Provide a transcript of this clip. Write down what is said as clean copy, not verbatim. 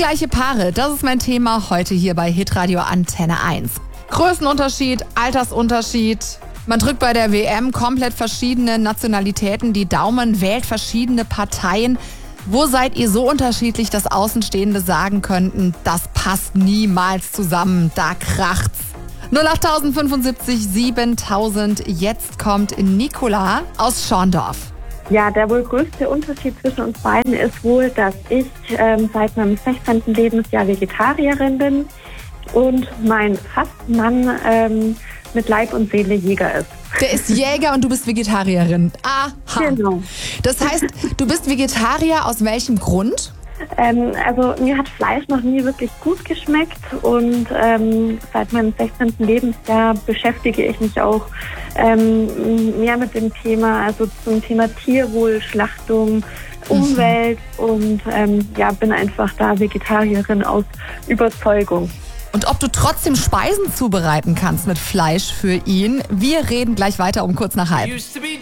Ungleiche Paare, das ist mein Thema heute hier bei Hitradio Antenne 1. Größenunterschied, Altersunterschied. Man drückt bei der WM komplett verschiedene Nationalitäten die Daumen, wählt verschiedene Parteien. Wo seid ihr so unterschiedlich, dass Außenstehende sagen könnten, das passt niemals zusammen, da kracht's? 08075 7000, jetzt kommt Nicola aus Schorndorf. Ja, der wohl größte Unterschied zwischen uns beiden ist wohl, dass ich seit meinem 16. Lebensjahr Vegetarierin bin und mein Fastmann mit Leib und Seele Jäger ist. Der ist Jäger und du bist Vegetarierin. Aha. Genau. Das heißt, du bist Vegetarier aus welchem Grund? Also mir hat Fleisch noch nie wirklich gut geschmeckt und seit meinem 16. Lebensjahr beschäftige ich mich auch mehr mit dem Thema, also zum Thema Tierwohl, Schlachtung, Umwelt und bin einfach da Vegetarierin aus Überzeugung. Und ob du trotzdem Speisen zubereiten kannst mit Fleisch für ihn. Wir reden gleich weiter um kurz nach halb.